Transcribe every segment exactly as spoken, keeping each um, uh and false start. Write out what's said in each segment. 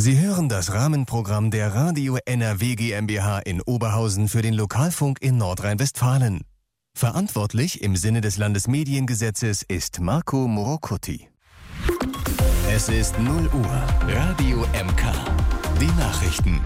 Sie hören das Rahmenprogramm der Radio N R W GmbH in Oberhausen für den Lokalfunk in Nordrhein-Westfalen. Verantwortlich im Sinne des Landesmediengesetzes ist Marco Morocuti. Es ist null Uhr. Radio M K. Die Nachrichten.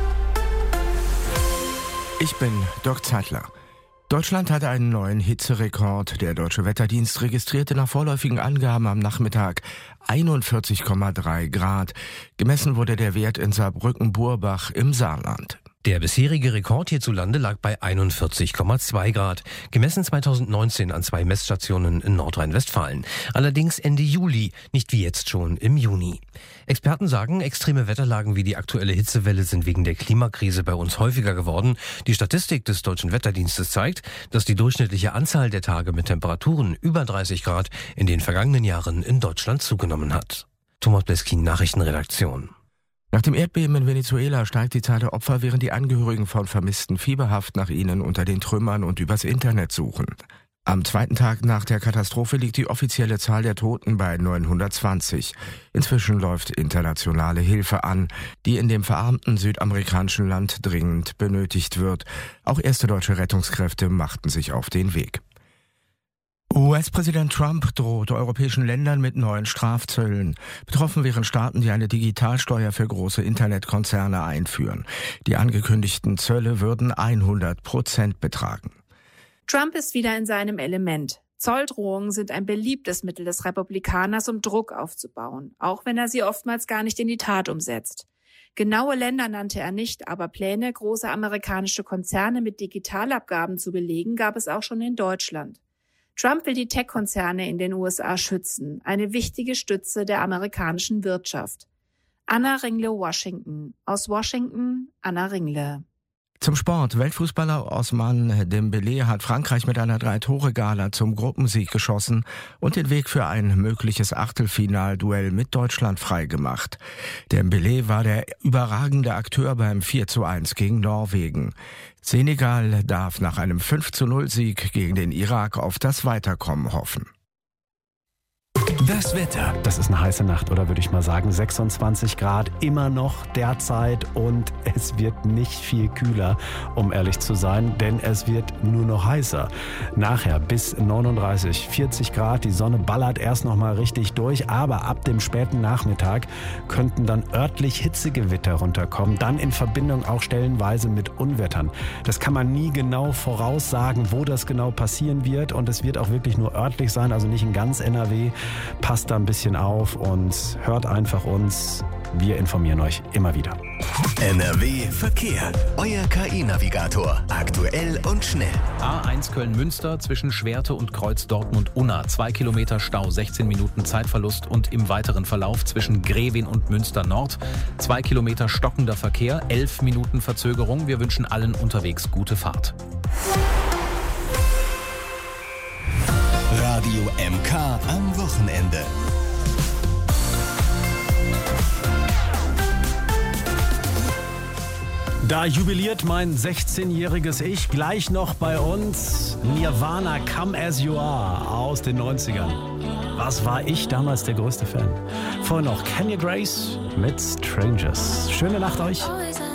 Ich bin Dirk Zeitler. Deutschland hatte einen neuen Hitzerekord. Der Deutsche Wetterdienst registrierte nach vorläufigen Angaben am Nachmittag einundvierzig Komma drei Grad. Gemessen wurde der Wert in Saarbrücken-Burbach im Saarland. Der bisherige Rekord hierzulande lag bei einundvierzig Komma zwei Grad, gemessen zweitausendneunzehn an zwei Messstationen in Nordrhein-Westfalen. Allerdings Ende Juli, nicht wie jetzt schon im Juni. Experten sagen, extreme Wetterlagen wie die aktuelle Hitzewelle sind wegen der Klimakrise bei uns häufiger geworden. Die Statistik des Deutschen Wetterdienstes zeigt, dass die durchschnittliche Anzahl der Tage mit Temperaturen über dreißig Grad in den vergangenen Jahren in Deutschland zugenommen hat. Thomas Bleskin, Nachrichtenredaktion. Nach dem Erdbeben in Venezuela steigt die Zahl der Opfer, während die Angehörigen von Vermissten fieberhaft nach ihnen unter den Trümmern und übers Internet suchen. Am zweiten Tag nach der Katastrophe liegt die offizielle Zahl der Toten bei neunhundertzwanzig. Inzwischen läuft internationale Hilfe an, die in dem verarmten südamerikanischen Land dringend benötigt wird. Auch erste deutsche Rettungskräfte machten sich auf den Weg. U S-Präsident Trump droht europäischen Ländern mit neuen Strafzöllen. Betroffen wären Staaten, die eine Digitalsteuer für große Internetkonzerne einführen. Die angekündigten Zölle würden hundert Prozent betragen. Trump ist wieder in seinem Element. Zolldrohungen sind ein beliebtes Mittel des Republikaners, um Druck aufzubauen, auch wenn er sie oftmals gar nicht in die Tat umsetzt. Genaue Länder nannte er nicht, aber Pläne, große amerikanische Konzerne mit Digitalabgaben zu belegen, gab es auch schon in Deutschland. Trump will die Tech-Konzerne in den U S A schützen, eine wichtige Stütze der amerikanischen Wirtschaft. Anna Ringle, Washington. Aus Washington, Anna Ringle. Zum Sport. Weltfußballer Ousmane Dembélé hat Frankreich mit einer Drei-Tore-Gala zum Gruppensieg geschossen und den Weg für ein mögliches Achtelfinalduell mit Deutschland freigemacht. Dembélé war der überragende Akteur beim vier zu eins gegen Norwegen. Senegal darf nach einem fünf zu null Sieg gegen den Irak auf das Weiterkommen hoffen. Das Wetter. Das ist eine heiße Nacht, oder würde ich mal sagen. sechsundzwanzig Grad immer noch derzeit und es wird nicht viel kühler, um ehrlich zu sein, denn es wird nur noch heißer. Nachher bis neununddreißig, vierzig Grad, die Sonne ballert erst noch mal richtig durch, aber ab dem späten Nachmittag könnten dann örtlich Hitzegewitter runterkommen, dann in Verbindung auch stellenweise mit Unwettern. Das kann man nie genau voraussagen, wo das genau passieren wird, und es wird auch wirklich nur örtlich sein, also nicht in ganz N R W. Passt da ein bisschen auf und hört einfach uns. Wir informieren euch immer wieder. N R W Verkehr. Euer K I-Navigator. Aktuell und schnell. A eins Köln-Münster zwischen Schwerte und Kreuz Dortmund-Unna. Zwei Kilometer Stau, sechzehn Minuten Zeitverlust, und im weiteren Verlauf zwischen Grevin und Münster Nord. Zwei Kilometer stockender Verkehr, elf Minuten Verzögerung. Wir wünschen allen unterwegs gute Fahrt. Radio M K am Wochenende. Da jubiliert mein sechzehnjähriges Ich gleich noch bei uns. Nirvana, Come As You Are aus den neunzigern. Was war ich damals der größte Fan? Vorher noch Kanye Grace mit Strangers. Schöne Nacht euch.